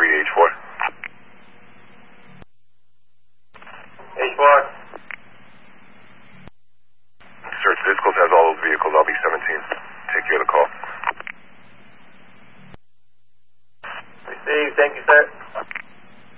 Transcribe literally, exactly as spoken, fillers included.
three H four. H four. Search Vehicles has all those vehicles. I'll be seventeen. Take care of the call. Received. Thank you, sir.